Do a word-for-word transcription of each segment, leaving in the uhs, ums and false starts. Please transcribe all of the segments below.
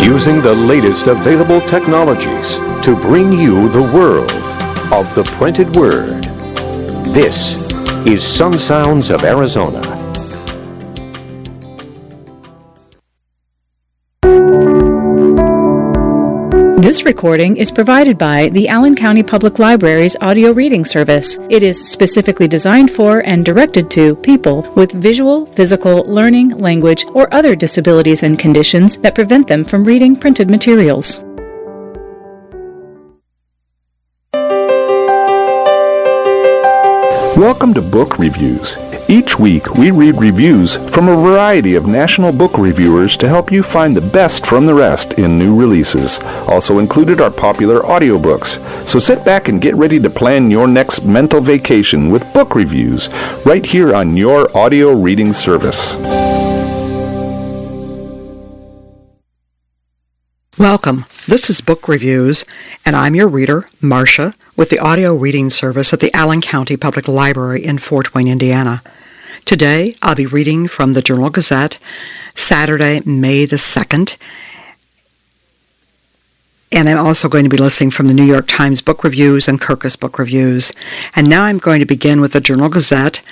using the latest available technologies to bring you the world of the printed word. This is Sun Sounds of Arizona. This recording is provided by the Allen County Public Library's audio reading service. It is specifically designed for and directed to people with visual, physical, learning, language, or other disabilities and conditions that prevent them from reading printed materials. Welcome to Book Reviews. Each week, we read reviews from a variety of national book reviewers to help you find the best from the rest in new releases. Also included are popular audiobooks. So sit back and get ready to plan your next mental vacation with book reviews right here on your audio reading service. Welcome. This is Book Reviews, and I'm your reader, Marcia, with the audio reading service at the Allen County Public Library in Fort Wayne, Indiana. Today, I'll be reading from the Journal-Gazette, Saturday, May the second, and I'm also going to be listening from the New York Times Book Reviews and Kirkus Book Reviews. And now I'm going to begin with the Journal-Gazette,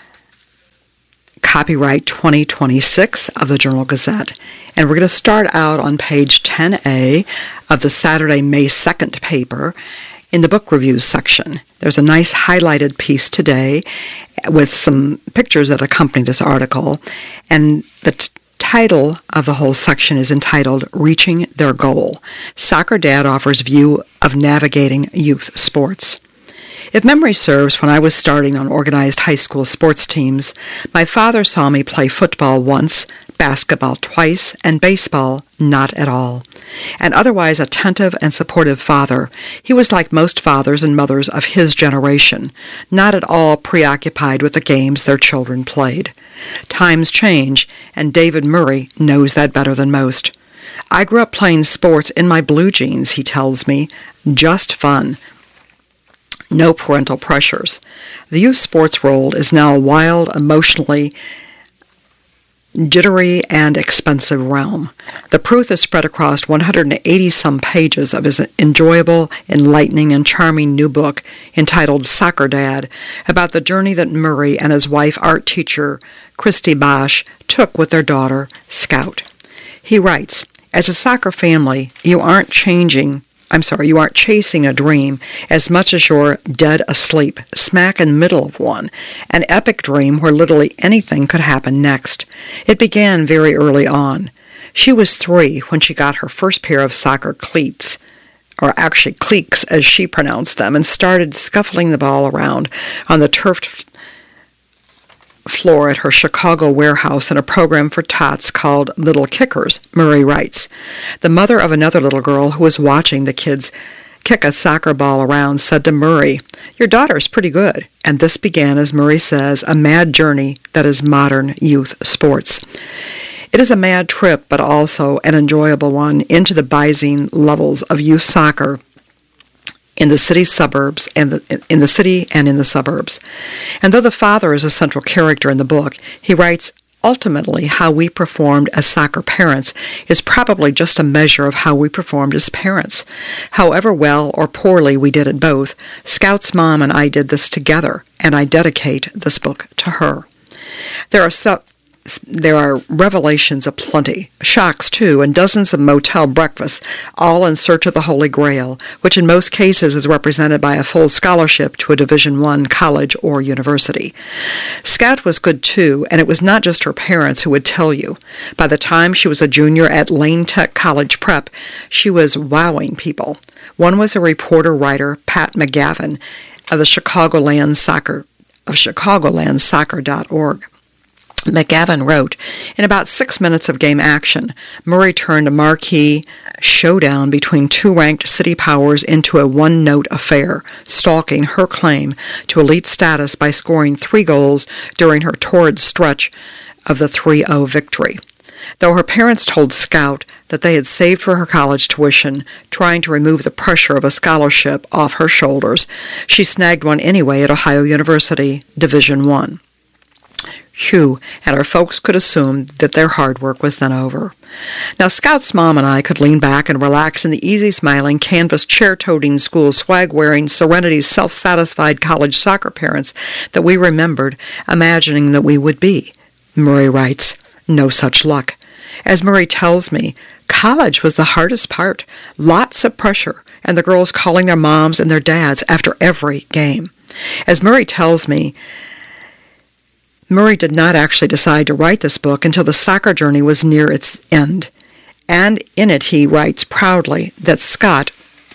copyright twenty twenty-six of the Journal-Gazette. And we're going to start out on page ten A of the Saturday, May second paper in the book reviews section. There's a nice highlighted piece today with some pictures that accompany this article, and the t- title of the whole section is entitled Reaching Their Goal. Soccer Dad offers view of navigating youth sports. If memory serves, when I was starting on organized high school sports teams, my father saw me play football once, basketball twice, and baseball not at all. An otherwise attentive and supportive father, he was like most fathers and mothers of his generation, not at all preoccupied with the games their children played. Times change, and David Murray knows that better than most. I grew up playing sports in my blue jeans, he tells me. Just fun. No parental pressures. The youth sports world is now a wild, emotionally jittery and expensive realm. The proof is spread across one hundred eighty some pages of his enjoyable, enlightening, and charming new book entitled Soccer Dad, about the journey that Murray and his wife, art teacher Christy Bosch, took with their daughter, Scout. He writes, as a soccer family, you aren't changing I'm sorry, you aren't chasing a dream as much as you're dead asleep, smack in the middle of one, an epic dream where literally anything could happen next. It began very early on. She was three when she got her first pair of soccer cleats, or actually cleeks as she pronounced them, and started scuffling the ball around on the turfed floor at her Chicago warehouse in a program for tots called Little Kickers, Murray writes. The mother of another little girl who was watching the kids kick a soccer ball around said to Murray, your daughter's pretty good. And this began, as Murray says, a mad journey that is modern youth sports. It is a mad trip, but also an enjoyable one into the Bising levels of youth soccer in the city suburbs and the, in the city and in the suburbs. And though the father is a central character in the book, he writes, ultimately, how we performed as soccer parents is probably just a measure of how we performed as parents. However well or poorly we did it both, Scout's mom and I did this together, and I dedicate this book to her. There are so There are revelations aplenty, shocks too, and dozens of motel breakfasts, all in search of the Holy Grail, which in most cases is represented by a full scholarship to a Division I college or university. Scout was good too, and it was not just her parents who would tell you. By the time she was a junior at Lane Tech College Prep, she was wowing people. One was a reporter-writer, Pat McGavin, of the Chicagoland Soccer, of Chicagoland Soccer dot org. McGavin wrote, in about six minutes of game action, Murray turned a marquee showdown between two ranked city powers into a one-note affair, stalking her claim to elite status by scoring three goals during her torrid stretch of the three oh victory. Though her parents told Scout that they had saved for her college tuition, trying to remove the pressure of a scholarship off her shoulders, she snagged one anyway at Ohio University, Division I. Phew, and our folks could assume that their hard work was then over. Now, Scout's mom and I could lean back and relax in the easy-smiling, canvas chair-toting, school swag-wearing, Serenity, self-satisfied college soccer parents that we remembered, imagining that we would be. Murray writes, no such luck. As Murray tells me, college was the hardest part. Lots of pressure, and the girls calling their moms and their dads after every game. As Murray tells me, Murray did not actually decide to write this book until the soccer journey was near its end. And in it he writes proudly that Scott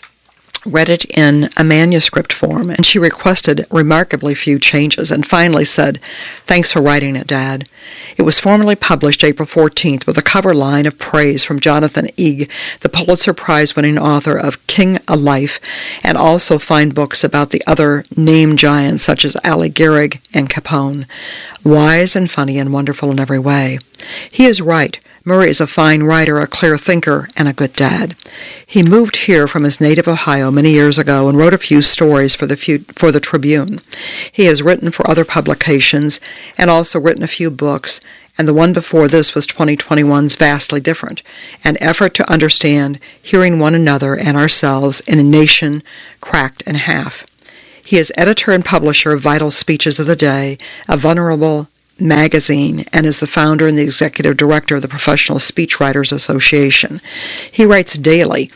read it in a manuscript form, and she requested remarkably few changes and finally said, "Thanks for writing it, Dad." It was formally published April fourteenth with a cover line of praise from Jonathan Eig, the Pulitzer Prize-winning author of King a Life, and also fine books about the other name giants such as Ali Gehrig and Capone. Wise and funny and wonderful in every way. He is right. Murray is a fine writer, a clear thinker, and a good dad. He moved here from his native Ohio many years ago and wrote a few stories for the few, for the Tribune. He has written for other publications and also written a few books, and the one before this was twenty twenty-one's Vastly Different, an effort to understand hearing one another and ourselves in a nation cracked in half. He is editor and publisher of Vital Speeches of the Day, a vulnerable magazine, and is the founder and the executive director of the Professional Speechwriters Association. He writes daily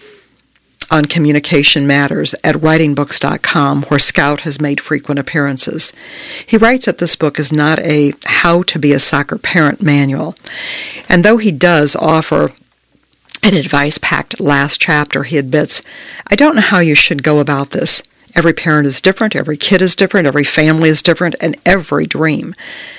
on communication matters at writing books dot com, where Scout has made frequent appearances. He writes that this book is not a how to be a soccer parent manual, and though he does offer an advice-packed last chapter, he admits, "I don't know how you should go about this. Every parent is different, every kid is different, every family is different, and every dream.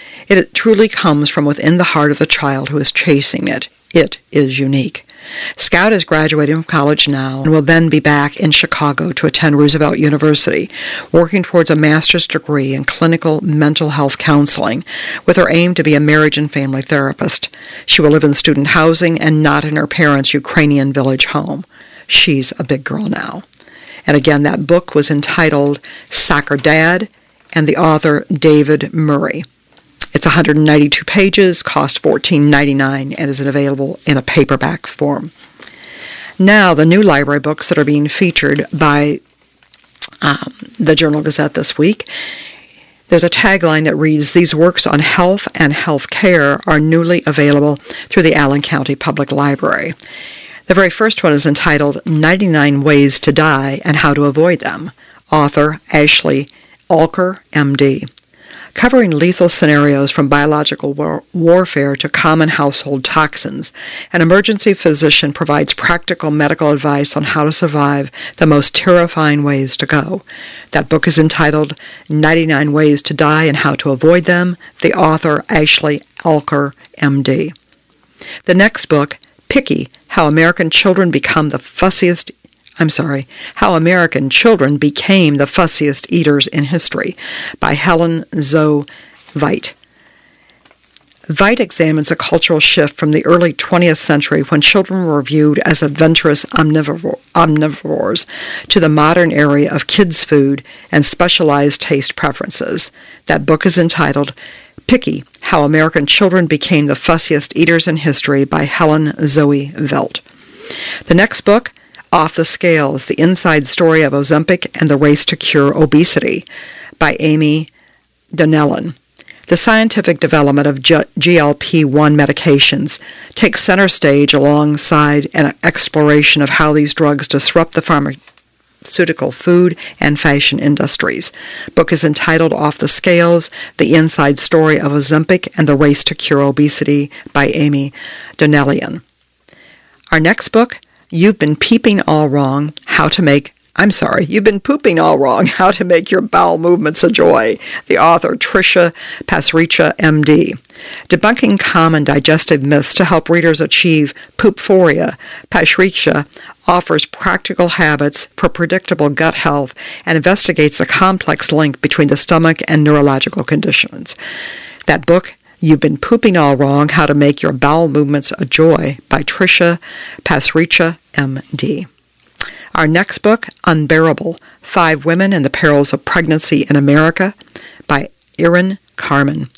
It truly comes from within the heart of the child who is chasing it. It is unique." Scout is graduating from college now and will then be back in Chicago to attend Roosevelt University, working towards a master's degree in clinical mental health counseling, with her aim to be a marriage and family therapist. She will live in student housing and not in her parents' Ukrainian village home. She's a big girl now. And again, that book was entitled Soccer Dad, and the author David Murray. It's one hundred ninety-two pages, cost fourteen ninety-nine, and is available in a paperback form. Now, the new library books that are being featured by um, the Journal-Gazette this week. There's a tagline that reads, "These works on health and health care are newly available through the Allen County Public Library." The very first one is entitled ninety-nine Ways to Die and How to Avoid Them, author Ashley Alker, M D. Covering lethal scenarios from biological war- warfare to common household toxins, an emergency physician provides practical medical advice on how to survive the most terrifying ways to go. That book is entitled ninety-nine Ways to Die and How to Avoid Them, the author Ashley Alker, M D. The next book, Picky, How American Children Become the Fussiest I'm sorry, How American Children Became the Fussiest Eaters in History, by Helen Zoe Veit. Veit examines a cultural shift from the early twentieth century, when children were viewed as adventurous omnivore, omnivores, to the modern era of kids' food and specialized taste preferences. That book is entitled Picky, How American Children Became the Fussiest Eaters in History, by Helen Zoe Veit. The next book, Off the Scales, The Inside Story of Ozempic and the Race to Cure Obesity, by Amy Donnellan. The scientific development of G L P one medications takes center stage alongside an exploration of how these drugs disrupt the pharmaceutical, food, and fashion industries. Book is entitled Off the Scales, The Inside Story of Ozempic and the Race to Cure Obesity, by Amy Donnellan. Our next book, You've Been Peeping All Wrong, How to Make, I'm sorry, You've Been Pooping All Wrong, How to Make Your Bowel Movements a Joy, the author Tricia Pasricha, M D. Debunking common digestive myths to help readers achieve poophoria, Pasricha offers practical habits for predictable gut health and investigates the complex link between the stomach and neurological conditions. That book, You've Been Pooping All Wrong, How to Make Your Bowel Movements a Joy, by Tricia Pasricha, M D. Our next book, Unbearable, Five Women and the Perils of Pregnancy in America, by Erin Carman.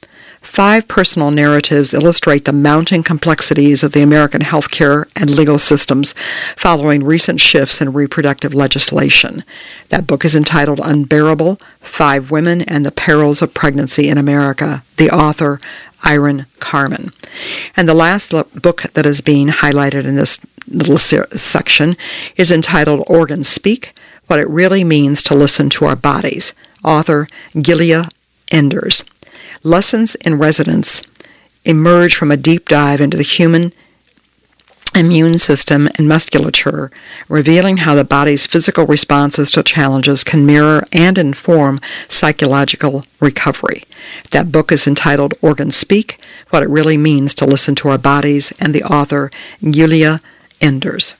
Five personal narratives illustrate the mounting complexities of the American healthcare and legal systems following recent shifts in reproductive legislation. That book is entitled Unbearable: Five Women and the Perils of Pregnancy in America. The author, Iron Carmen. And the last book that is being highlighted in this little se- section is entitled Organs Speak: What It Really Means to Listen to Our Bodies. Author, Gilia Enders. Lessons in Residence emerge from a deep dive into the human immune system and musculature, revealing how the body's physical responses to challenges can mirror and inform psychological recovery. That book is entitled Organs Speak: What It Really Means to Listen to Our Bodies, and the author, Gilia Enders.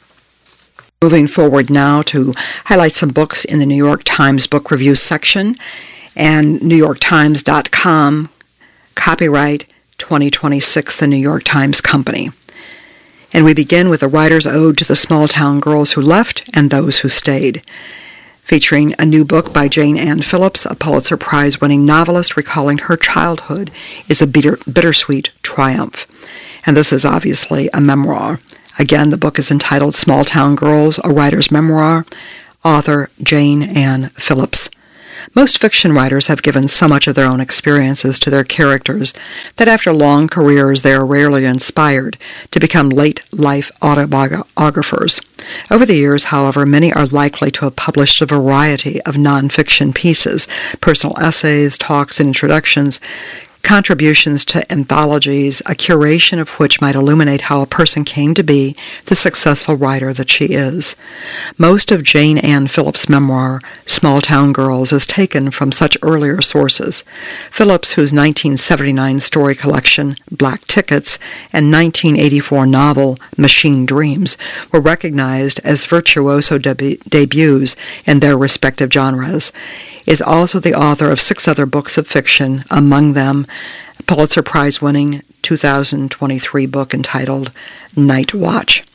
Moving forward now to highlight some books in the New York Times Book Review section, and new york times dot com, copyright twenty twenty-six, The New York Times Company. And we begin with a writer's ode to the small-town girls who left and those who stayed, featuring a new book by Jane Ann Phillips, a Pulitzer Prize-winning novelist, recalling her childhood is a bitter, bittersweet triumph. And this is obviously a memoir. Again, the book is entitled Small Town Girls, A Writer's Memoir, author Jane Ann Phillips. Most fiction writers have given so much of their own experiences to their characters that after long careers they are rarely inspired to become late-life autobiographers. Over the years, however, many are likely to have published a variety of nonfiction pieces, personal essays, talks, and introductions, contributions to anthologies, a curation of which might illuminate how a person came to be the successful writer that she is. Most of Jane Ann Phillips' memoir, Small Town Girls, is taken from such earlier sources. Phillips, whose nineteen seventy-nine story collection, Black Tickets, and nineteen eighty-four novel, Machine Dreams, were recognized as virtuoso deb- debuts in their respective genres, is also the author of six other books of fiction, among them Pulitzer Prize-winning two thousand twenty-three book entitled Night Watch.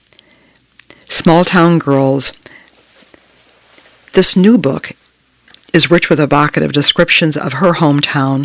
Small Town Girls. This new book is rich with evocative descriptions of her hometown,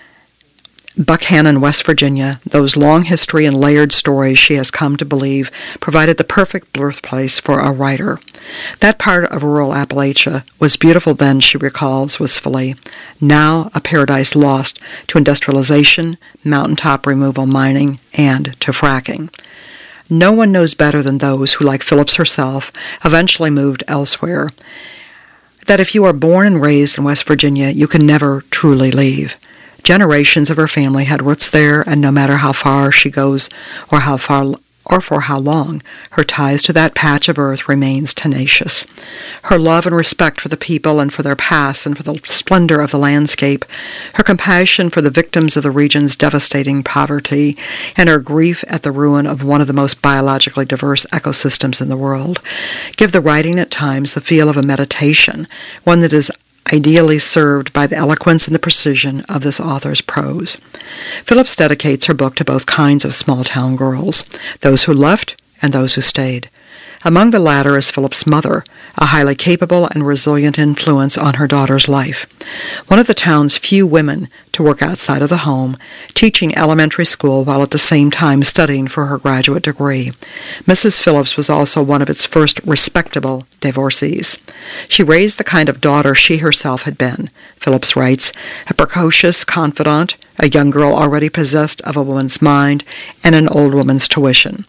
Buckhannon, West Virginia. Those long history and layered stories she has come to believe provided the perfect birthplace for a writer. That part of rural Appalachia was beautiful then, she recalls wistfully. Now a paradise lost to industrialization, mountaintop removal mining, and to fracking. No one knows better than those who, like Phillips herself, eventually moved elsewhere, that if you are born and raised in West Virginia, you can never truly leave. Generations of her family had roots there, and no matter how far she goes or how far or for how long, her ties to that patch of earth remains tenacious. Her love and respect for the people and for their past and for the splendor of the landscape, her compassion for the victims of the region's devastating poverty, and her grief at the ruin of one of the most biologically diverse ecosystems in the world, give the writing at times the feel of a meditation, one that is ideally served by the eloquence and the precision of this author's prose. Phillips dedicates her book to both kinds of small-town girls, those who left and those who stayed. Among the latter is Phillips' mother, a highly capable and resilient influence on her daughter's life. One of the town's few women to work outside of the home, teaching elementary school while at the same time studying for her graduate degree. Missus Phillips was also one of its first respectable divorcees. She raised the kind of daughter she herself had been, Phillips writes, a precocious confidant, a young girl already possessed of a woman's mind and an old woman's tuition.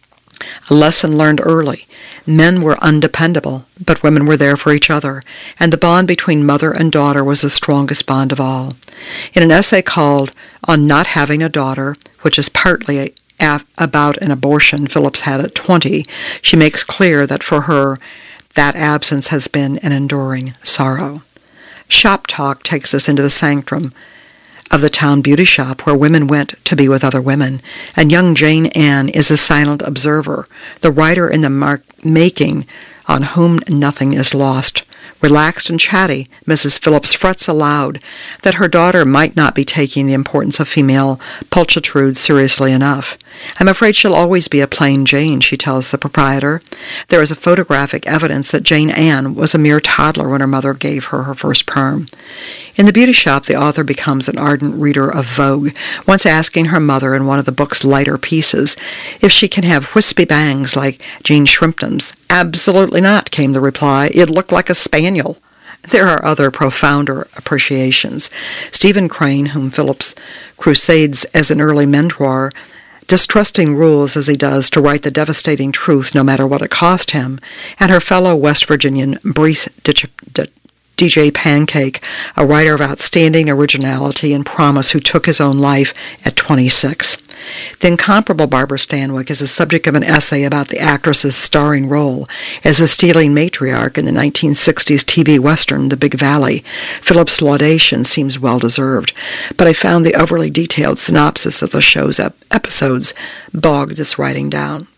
A lesson learned early. Men were undependable, but women were there for each other, and the bond between mother and daughter was the strongest bond of all. In an essay called On Not Having a Daughter, which is partly a, about an abortion Phillips had at twenty, she makes clear that for her, that absence has been an enduring sorrow. Shop talk takes us into the sanctum of the town beauty shop where women went to be with other women, and young Jane Ann is a silent observer, the writer in the mark- making on whom nothing is lost. Relaxed and chatty, Missus Phillips frets aloud that her daughter might not be taking the importance of female pulchritude seriously enough. I'm afraid she'll always be a plain Jane, she tells the proprietor. There is a photographic evidence that Jane Ann was a mere toddler when her mother gave her her first perm. In The Beauty Shop, the author becomes an ardent reader of Vogue, once asking her mother in one of the book's lighter pieces if she can have wispy bangs like Jean Shrimpton's. "Absolutely not," came the reply. "It looked like a spaniel." There are other profounder appreciations. Stephen Crane, whom Phillips crusades as an early mentor, distrusting rules as he does to write the devastating truth no matter what it cost him, and her fellow West Virginian Breese D J Pancake, a writer of outstanding originality and promise who took his own life at twenty-six. The incomparable Barbara Stanwyck is the subject of an essay about the actress's starring role as a stealing matriarch in the nineteen sixties T V Western, The Big Valley. Phillips' laudation seems well-deserved, but I found the overly detailed synopsis of the show's ep- episodes bogged this writing down.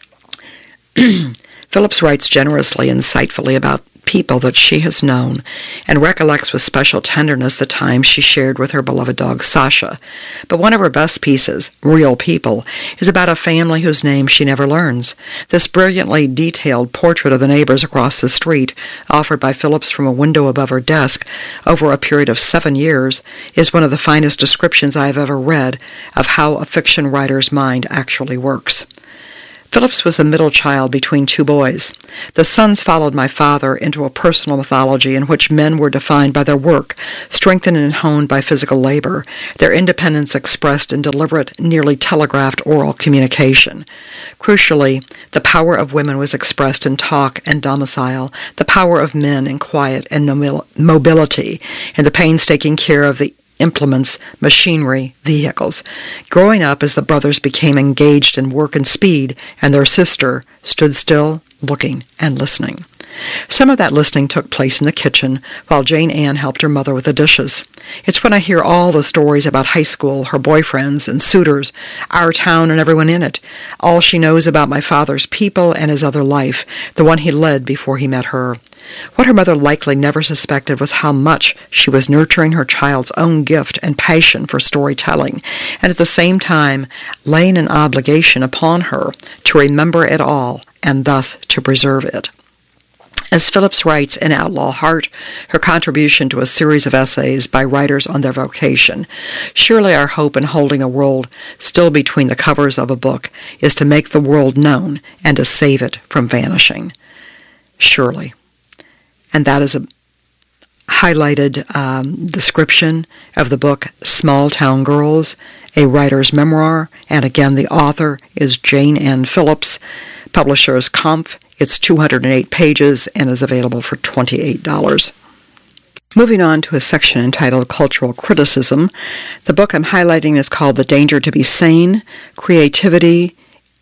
Phillips writes generously and insightfully about people that she has known, and recollects with special tenderness the time she shared with her beloved dog Sasha. But one of her best pieces, Real People, is about a family whose name she never learns. This brilliantly detailed portrait of the neighbors across the street, offered by Phillips from a window above her desk over a period of seven years, is one of the finest descriptions I have ever read of how a fiction writer's mind actually works. Phillips was a middle child between two boys. The sons followed my father into a personal mythology in which men were defined by their work, strengthened and honed by physical labor, their independence expressed in deliberate, nearly telegraphed oral communication. Crucially, the power of women was expressed in talk and domicile, the power of men in quiet and mobility, and the painstaking care of the implements, machinery, vehicles. Growing up as the brothers became engaged in work and speed, and their sister stood still, looking and listening. Some of that listening took place in the kitchen, while Jane Ann helped her mother with the dishes. It's when I hear all the stories about high school, her boyfriends and suitors, our town and everyone in it, all she knows about my father's people and his other life, the one he led before he met her. What her mother likely never suspected was how much she was nurturing her child's own gift and passion for storytelling, and at the same time laying an obligation upon her to remember it all and thus to preserve it. As Phillips writes in Outlaw Heart, her contribution to a series of essays by writers on their vocation, surely our hope in holding a world still between the covers of a book is to make the world known and to save it from vanishing. Surely. And that is a highlighted um, description of the book Small Town Girls, a writer's memoir, and again the author is Jane Ann Phillips, publisher is Kampf. It's two hundred eight pages and is available for twenty-eight dollars. Moving on to a section entitled Cultural Criticism, the book I'm highlighting is called The Danger to be Sane, Creativity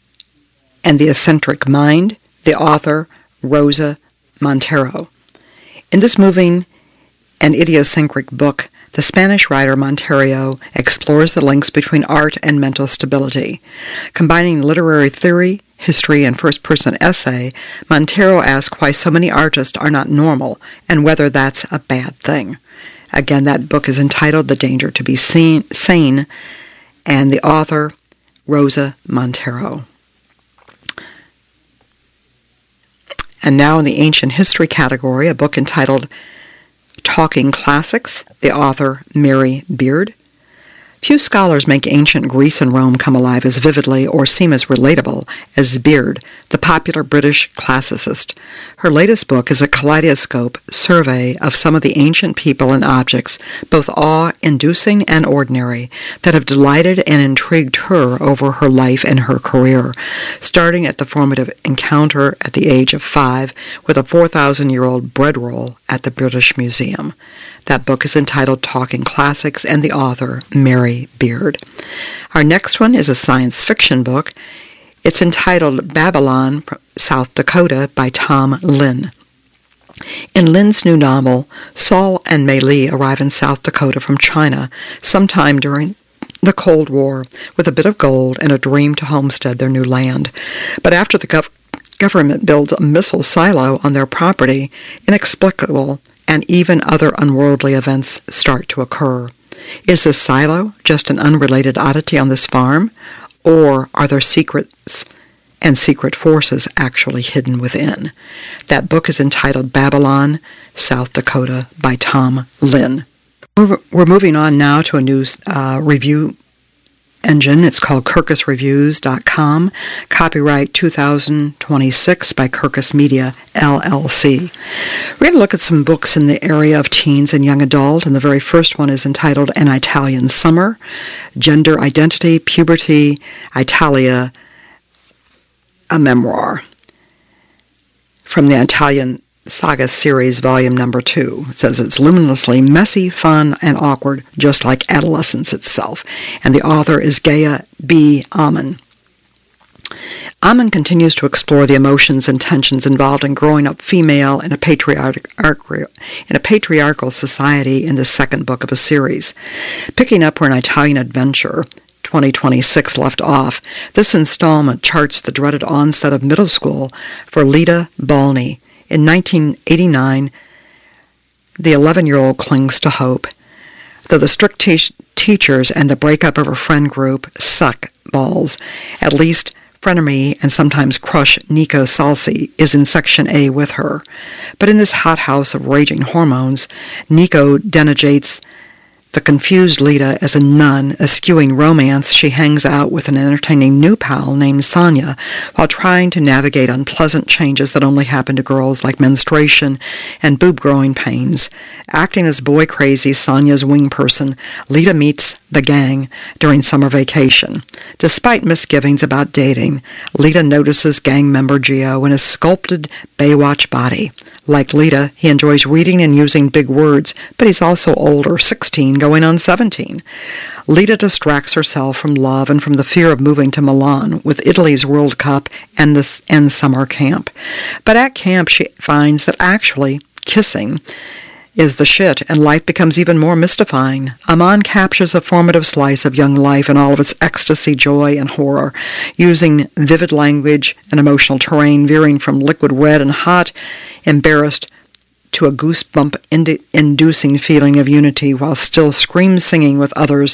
and the Eccentric Mind, the author Rosa Montero. In this moving and idiosyncratic book, the Spanish writer Montero explores the links between art and mental stability. Combining literary theory, history, and first-person essay, Montero asks why so many artists are not normal and whether that's a bad thing. Again, that book is entitled The Danger to be Sane, and the author, Rosa Montero. And now in the ancient history category, a book entitled Talking Classics, the author Mary Beard. Few scholars make ancient Greece and Rome come alive as vividly or seem as relatable as Beard, the popular British classicist. Her latest book is a kaleidoscope survey of some of the ancient people and objects, both awe-inducing and ordinary, that have delighted and intrigued her over her life and her career, starting at the formative encounter at the age of five with a four thousand year old bread roll at the British Museum. That book is entitled Talking Classics, and the author, Mary Beard. Our next one is a science fiction book. It's entitled Babylon, South Dakota, by Tom Lin. In Lin's new novel, Saul and Mei Li arrive in South Dakota from China sometime during the Cold War with a bit of gold and a dream to homestead their new land. But after the gov- government builds a missile silo on their property, inexplicable and even other unworldly events start to occur. Is this silo just an unrelated oddity on this farm, or are there secrets and secret forces actually hidden within? That book is entitled Babylon, South Dakota, by Tom Lin. We're, we're moving on now to a new uh, review engine. It's called Kirkus Reviews dot com. Copyright two thousand twenty-six by Kirkus Media, L L C. We're going to look at some books in the area of teens and young adult, and the very first one is entitled An Italian Summer, Gender Identity, Puberty, Italia, a Memoir, from the Italian Saga series, volume number two. It says it's luminously messy, fun, and awkward, just like adolescence itself. And the author is Gaia B. Amon. Amon continues to explore the emotions and tensions involved in growing up female in a, patriarch- in a patriarchal society in the second book of a series. Picking up where An Italian Adventure twenty twenty-six left off, this installment charts the dreaded onset of middle school for Lita Balney. In nineteen eighty-nine, the eleven-year-old clings to hope. Though the strict te- teachers and the breakup of her friend group suck balls, at least frenemy and sometimes crush Nico Salsi is in Section A with her. But in this hothouse of raging hormones, Nico denigrates the confused Lita as a nun, eschewing romance. She hangs out with an entertaining new pal named Sonia while trying to navigate unpleasant changes that only happen to girls like menstruation and boob-growing pains. Acting as boy-crazy Sonia's wing person, Lita meets the gang during summer vacation. Despite misgivings about dating, Lita notices gang member Gio in his sculpted Baywatch body. Like Lita, he enjoys reading and using big words, but he's also older, sixteen, going on seventeen. Lita distracts herself from love and from the fear of moving to Milan with Italy's World Cup and the and summer camp. But at camp, she finds that actually kissing is the shit, and life becomes even more mystifying. Amon captures a formative slice of young life in all of its ecstasy, joy, and horror, using vivid language and emotional terrain, veering from liquid red and hot, embarrassed, to a goosebump-inducing feeling of unity while still scream-singing with others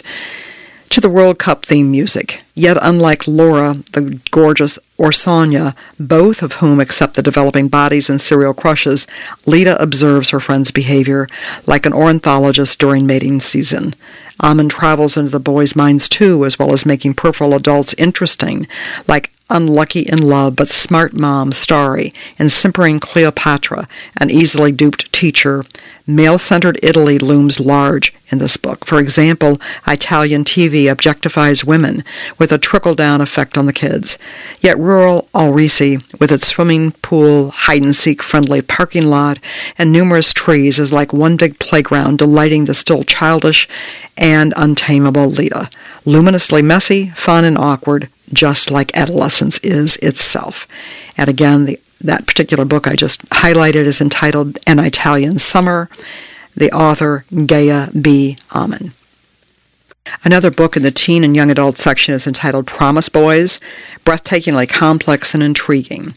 to the World Cup theme music. Yet unlike Laura, the gorgeous, or Sonia, both of whom accept the developing bodies and serial crushes, Lita observes her friend's behavior like an ornithologist during mating season. Amon travels into the boys' minds too, as well as making peripheral adults interesting, like unlucky in love but smart mom Starry, and simpering Cleopatra, an easily duped teacher. Male-centered Italy looms large in this book. For example, Italian T V objectifies women with a trickle-down effect on the kids. Yet rural Alrisi, with its swimming pool, hide-and-seek friendly parking lot, and numerous trees, is like one big playground delighting the still childish and untamable Lita. Luminously messy, fun, and awkward, just like adolescence is itself. And again, the, that particular book I just highlighted is entitled An Italian Summer, the author Gaia B. Amon. Another book in the teen and young adult section is entitled Promise Boys, breathtakingly complex and intriguing.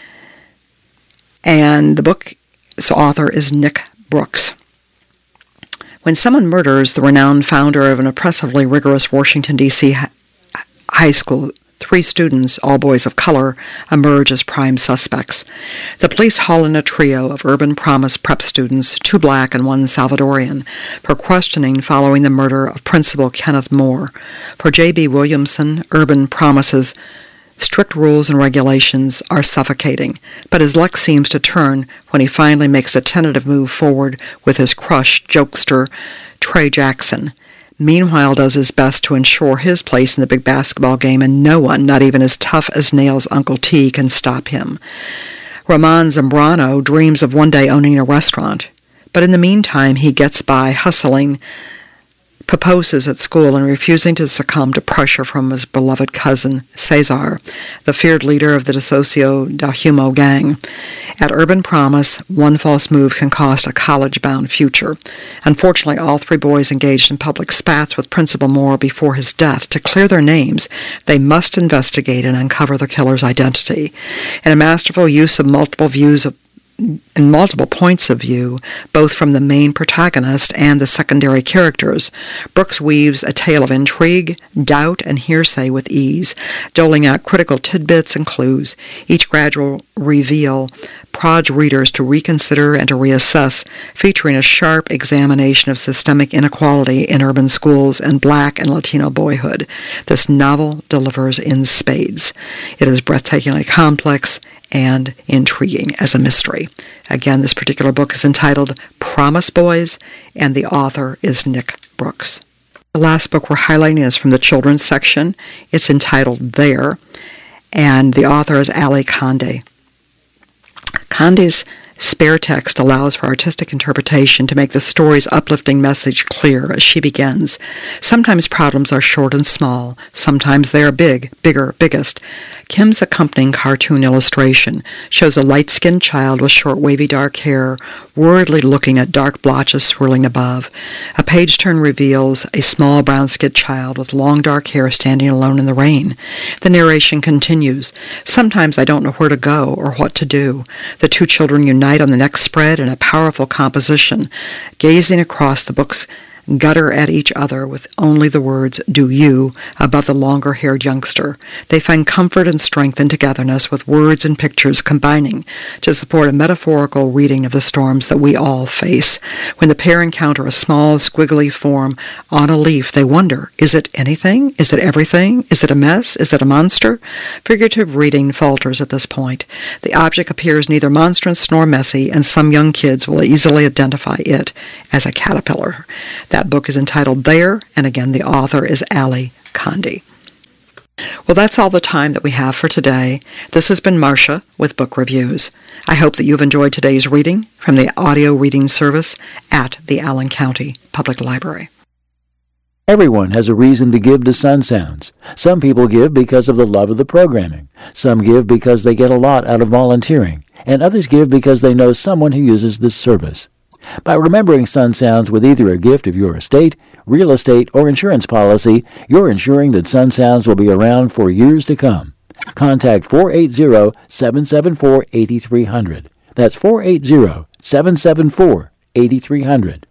And the book's author is Nick Brooks. When someone murders the renowned founder of an oppressively rigorous Washington, D C high school, three students, all boys of color, emerge as prime suspects. The police haul in a trio of Urban Promise prep students, two black and one Salvadorian, for questioning following the murder of Principal Kenneth Moore. For J B. Williamson, Urban Promise's strict rules and regulations are suffocating, but his luck seems to turn when he finally makes a tentative move forward with his crush, jokester Trey Jackson. Meanwhile does his best to ensure his place in the big basketball game, and no one, not even as tough as Nails' Uncle T, can stop him. Roman Zambrano dreams of one day owning a restaurant, but in the meantime he gets by hustling, proposes at school, and refusing to succumb to pressure from his beloved cousin, Cesar, the feared leader of the DeSocio da Humo gang. At Urban Promise, one false move can cost a college-bound future. Unfortunately, all three boys engaged in public spats with Principal Moore before his death. To clear their names, they must investigate and uncover the killer's identity. In a masterful use of multiple views of in multiple points of view, both from the main protagonist and the secondary characters. Brooks weaves a tale of intrigue, doubt, and hearsay with ease, doling out critical tidbits and clues. Each gradual reveal prods readers to reconsider and to reassess, featuring a sharp examination of systemic inequality in urban schools and Black and Latino boyhood. This novel delivers in spades. It is breathtakingly complex and intriguing as a mystery. Again, this particular book is entitled Promise Boys, and the author is Nick Brooks. The last book we're highlighting is from the children's section. It's entitled There, and the author is Ali Condé. Condé's spare text allows for artistic interpretation to make the story's uplifting message clear as she begins. Sometimes problems are short and small. Sometimes they are big, bigger, biggest. Kim's accompanying cartoon illustration shows a light-skinned child with short, wavy dark hair, worriedly looking at dark blotches swirling above. A page turn reveals a small brown-skinned child with long dark hair standing alone in the rain. The narration continues. Sometimes I don't know where to go or what to do. The two children unite on the next spread in a powerful composition, gazing across the book's gutter at each other with only the words, "Do you," above the longer-haired youngster. They find comfort and strength in togetherness, with words and pictures combining to support a metaphorical reading of the storms that we all face. When the pair encounter a small, squiggly form on a leaf, they wonder, is it anything? Is it everything? Is it a mess? Is it a monster? Figurative reading falters at this point. The object appears neither monstrous nor messy, and some young kids will easily identify it as a caterpillar. That book is entitled There, and again, the author is Ali Condé. Well, that's all the time that we have for today. This has been Marcia with Book Reviews. I hope that you've enjoyed today's reading from the audio reading service at the Allen County Public Library. Everyone has a reason to give to Sun Sounds. Some people give because of the love of the programming. Some give because they get a lot out of volunteering. And others give because they know someone who uses this service. By remembering Sun Sounds with either a gift of your estate, real estate, or insurance policy, you're ensuring that Sun Sounds will be around for years to come. Contact four eight zero, seven seven four, eight three zero zero. That's four eight zero, seven seven four, eight three zero zero.